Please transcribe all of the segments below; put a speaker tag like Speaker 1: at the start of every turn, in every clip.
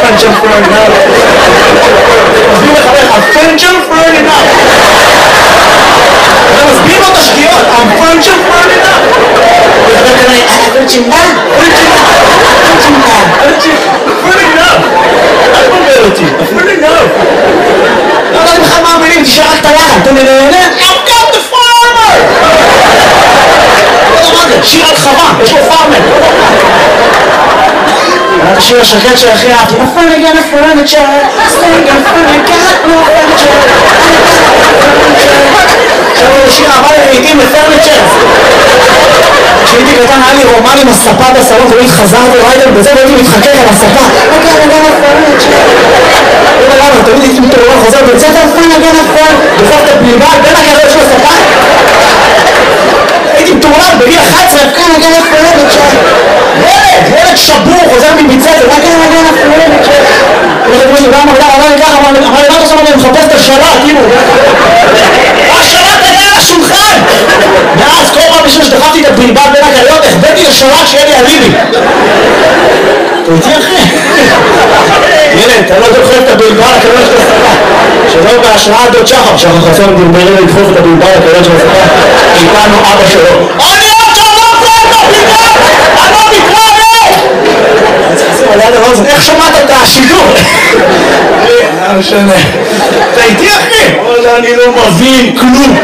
Speaker 1: הפנצ'ר פרן enough. מסביר לחבר, הפנצ'ר פרן enough. אתה מסביר לו את השגיאות, הפנצ'ר פרן enough. וחבר כנראה, הפנצ'ינדה? פרן enough. אל תבלבל אותי, פרן enough. לא יודעת לך מה המילים, תשאר רק את הלחן. אתה נהנה? I've got the farmer! לא יודע מה זה, שיר על חווה, יש לו פארמר. השיר השקט שהכי אהבתי, a furniture, staying in furniture. עכשיו הוא שיר אהבה לעיתים לפרניצ'ר. כשהייתי קטן היה לי רומן עם הספה בסלון, תמיד חזרתי ריידר בזה והייתי מתחכך על הספה. תמיד הייתי מתעורר חוזר בית ספר, בסוף את הבלבל בין הקריות של הספה. הייתי מתעורר בגיל 11, ילד שבור חוזר מבית ספר, אמר לי, מה אתה עושה? אני מחפש את השלט, כאילו. השלט היה על השולחן! ואז כל פעם בשביל שדחפתי את הבלבל בין הקריות, החבאתי לשלט שיהיה לי אליבי. אתה איתי אחי? ילד, אתה לא דוחף את הבלבל הקריות של הספה. שלא בהשראת דוד שחר, שחר חסון דרברי לדחוף את הבלבל הקריות של הספה. איתנו אבא שלו. אני עוד שמעת את הבלבל! אני לא מתראה! איך שמעת את השידור? לא משנה. אתה איתי אחי? אני לא מבין כלום.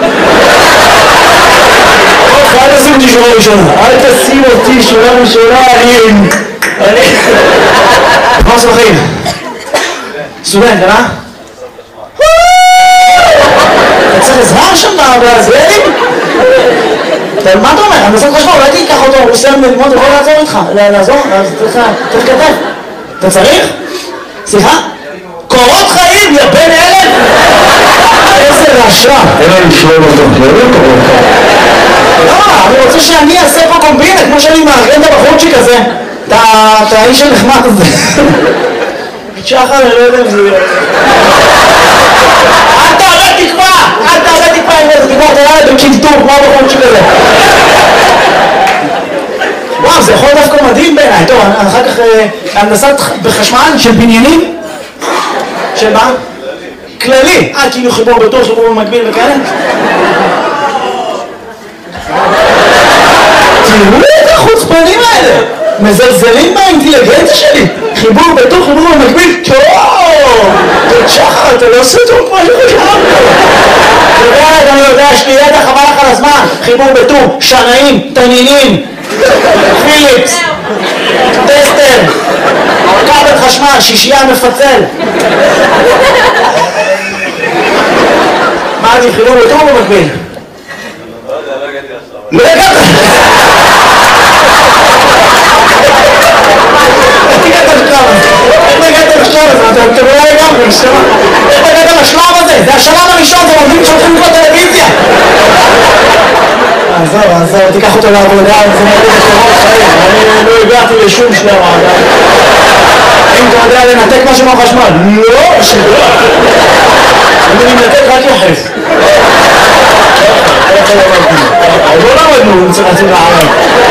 Speaker 1: אל תשים אותי שורה ראשונה. אל תשים אותי שורה ראשונה. אני... מה עושה בחיים? סטודנט, אה? אתה צריך עזרה שם בזלדים? מה אתה אומר? אני עושה חשבון, אולי תיקח אותו, הוא סיים ללמוד, הוא יכול לעזור איתך. לעזור? אז צריך כתב. אתה צריך? סליחה? קורות חיים, יא בן אלף! איזה רשע! אין לי לשלום אותו, לא קורות חיים. לא, אני רוצה שאני אעשה פה קומבינה, כמו שאני מארגן את הבחורצ'יק הזה. את האיש הנחמד הזה. שחר, אני לא יודע אם זה יהיה. אל תעלה תקווה! אל תעלה תקווה עם איזה תקווה, תראה לי בקינטור, כמו הבחורצ'יק הזה. וואו, זה יכול דווקא מדהים בעיניי. טוב, אחר כך הנדסת בחשמל של בניינים. של מה? כללי. כאילו חיבור בטור, חיבור במקביל וכאלה. תראו את החוצפנים האלה. מזלזלים באינטליגנציה שלי. חיבור בטור, חיבור במקביל. טוב! תודה שחר, אתה לא עושה טוב כמו שחשבנו. תודה, אני יודע, שלידע חבל לך על הזמן. חיבור בטור, שנאים, תנינים. פיליפס, טסטר, כבל חשמל, שישייה מפצל. מה אני חילום יותר במקביל? לא הגעת! איך הגעת לשלב הזה? איך הגעת לשלב הזה? אתם לא לגמרי, נשמע. איך הגעת לשלב הזה? זה השלב הראשון, זה מוביל שהולכים לקרוא טלוויזיה. עזוב, תיקח אותו לעבודה, זה מוביל לקורות חיים. אני לא הגעתי לשום שלב. אם אתה יודע לנתק משהו מהחשמל? לא, שלא. אני מנתק רק יחס. לא למדנו, צריך לערב.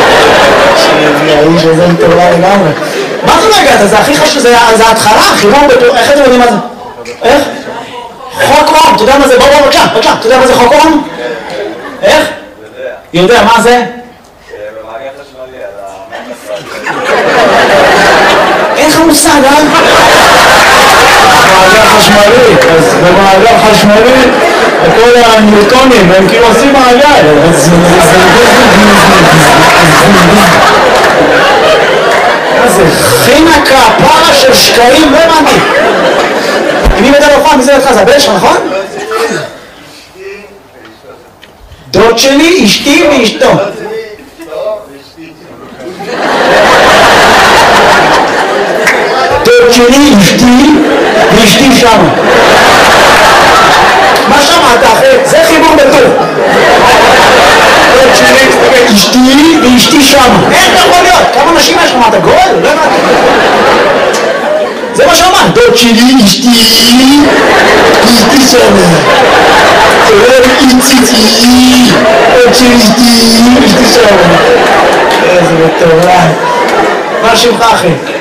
Speaker 1: האיש הזה מטורלה לגמרי. מה זה לא הגעת? זה הכי חשוב, זה ההתחלה, חיבור בטור, איך אתם יודעים מה זה? איך? חוק אום, אתה יודע מה זה? בוא, בבקשה, אתה יודע מה זה חוק אום? איך? יודע, מה זה?
Speaker 2: במעגל חשמלי, על
Speaker 1: אין לך מושג, אה?
Speaker 2: מעגל חשמלי, אז במעגל חשמלי כל הניוטונים הם כאילו עושים מעגל.
Speaker 1: זה חינקה, פרה של שקעים, לא הבנתי. אם היא בדל אופן, מי זה לך? זה הבן שלך, נכון? דוד שלי, אשתי ואשתו. דוד שלי, אשתי ואשתי שם. מה שמעת אחי? זה חיבור בטור. דוד שלי, אשתי ואשתי שם. איך יכול להיות? כמה נשים יש לך? מה אתה גול? לא הבנתי. זה מה שאמרת. דוד שלי, אשתי ואשתי שם. איציצי, עוד שלי, אישתי שם. איזה מטורף. מה שמך אחי?